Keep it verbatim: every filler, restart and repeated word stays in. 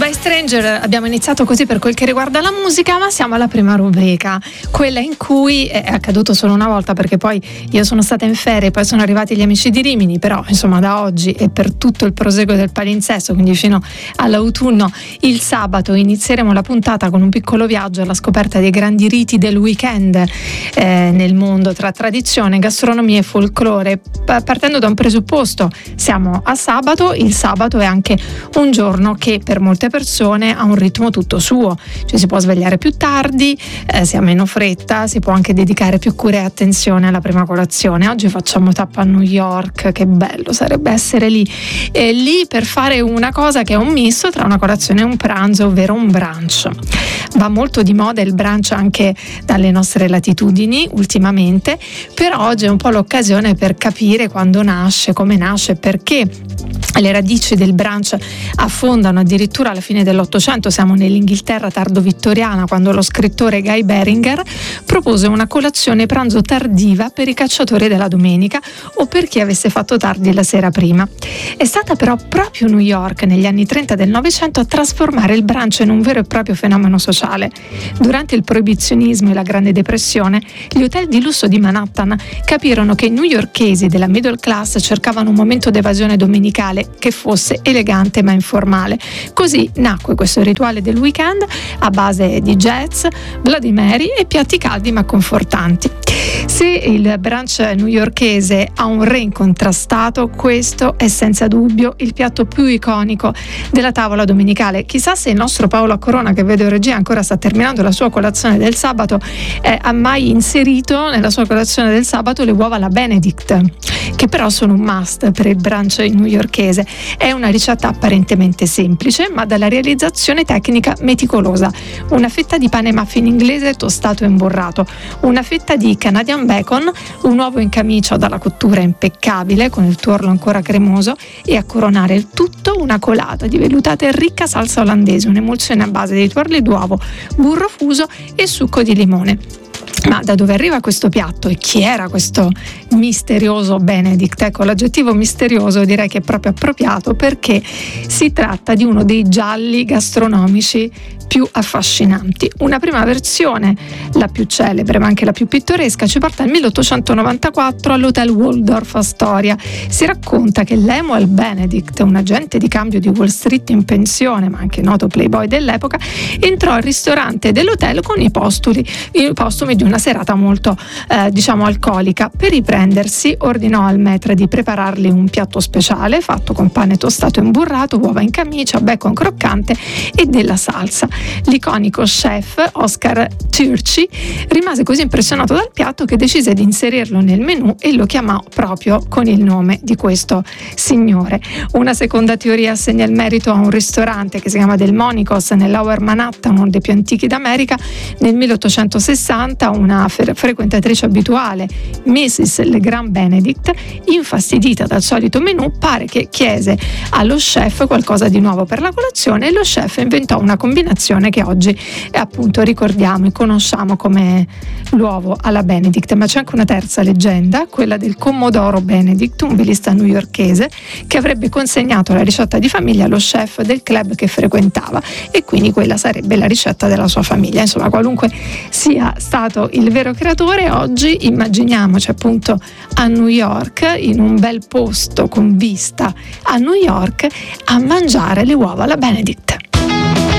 Goodbye Stranger abbiamo iniziato così per quel che riguarda la musica, ma siamo alla prima rubrica, quella in cui è accaduto solo una volta perché poi io sono stata in ferie, poi sono arrivati gli amici di Rimini, però insomma da oggi e per tutto il proseguo del palinsesto, quindi fino all'autunno, il sabato inizieremo la puntata con un piccolo viaggio alla scoperta dei grandi riti del weekend eh, nel mondo tra tradizione, gastronomia e folklore, partendo da un presupposto: siamo a sabato, il sabato è anche un giorno che per molte persone ha un ritmo tutto suo, cioè si può svegliare più tardi, eh, si ha meno fretta, si può anche dedicare più cura e attenzione alla prima colazione. Oggi facciamo tappa a New York, che bello sarebbe essere lì, e lì per fare una cosa che è un misto tra una colazione e un pranzo, ovvero un brunch. Va molto di moda il brunch anche dalle nostre latitudini ultimamente, però oggi è un po' l'occasione per capire quando nasce, come nasce, perché le radici del brunch affondano addirittura alla fine dell'Ottocento. Siamo nell'Inghilterra tardo-vittoriana, quando lo scrittore Guy Beringer propose una colazione pranzo tardiva per i cacciatori della domenica o per chi avesse fatto tardi la sera prima. È stata però proprio New York negli anni trenta del Novecento a trasformare il brunch in un vero e proprio fenomeno sociale. Durante il proibizionismo e la Grande Depressione, gli hotel di lusso di Manhattan capirono che i newyorkesi della middle class cercavano un momento d'evasione domenicale che fosse elegante ma informale. Così nacque questo rituale del weekend a base di jazz, Bloody Mary e piatti caldi ma confortanti. Se il brunch newyorkese ha un re incontrastato, questo è senza dubbio il piatto più iconico della tavola domenicale. Chissà se il nostro Paolo Corona, che vedo in regia ancora sta terminando la sua colazione del sabato, eh, ha mai inserito nella sua colazione del sabato le uova alla Benedict, che però sono un must per il brunch newyorkese. È una ricetta apparentemente semplice, ma dalla realizzazione tecnica meticolosa. Una fetta di pane muffin inglese tostato e imburrato, una fetta di Canadian bacon, un uovo in camicia dalla cottura impeccabile con il tuorlo ancora cremoso, e a coronare il tutto una colata di vellutata e ricca salsa olandese, un'emulsione a base di tuorli d'uovo, burro fuso e succo di limone. Ma da dove arriva questo piatto e chi era questo misterioso Benedict? Ecco, l'aggettivo misterioso direi che è proprio appropriato, perché si tratta di uno dei gialli gastronomici più affascinanti. Una prima versione, la più celebre ma anche la più pittoresca, ci porta al milleottocentonovantaquattro all'Hotel Waldorf Astoria. Si racconta che Lemuel Benedict, un agente di cambio di Wall Street in pensione ma anche noto playboy dell'epoca, entrò al ristorante dell'hotel con i postuli, i postumi di una serata molto eh, diciamo alcolica. Per riprendersi ordinò al maître di preparargli un piatto speciale fatto con pane tostato e imburrato, uova in camicia, bacon croccante e della salsa. L'iconico chef Oscar Turchi rimase così impressionato dal piatto che decise di inserirlo nel menù e lo chiamò proprio con il nome di questo signore. Una seconda teoria assegna il merito a un ristorante che si chiama Delmonicos nel Lower Manhattan, uno dei più antichi d'America. Nel milleottocentosessanta una fre- frequentatrice abituale, missus Legrand Benedict, infastidita dal solito menù, pare che chiese allo chef qualcosa di nuovo per la colazione e lo chef inventò una combinazione che oggi eh, appunto ricordiamo e conosciamo come l'uovo alla Benedict. Ma c'è anche una terza leggenda, quella del Commodoro Benedict, un bilista newyorkese che avrebbe consegnato la ricetta di famiglia allo chef del club che frequentava, e quindi quella sarebbe la ricetta della sua famiglia. Insomma, qualunque sia stato il vero creatore, oggi immaginiamoci appunto a New York, in un bel posto con vista a New York, a mangiare le uova alla Benedict.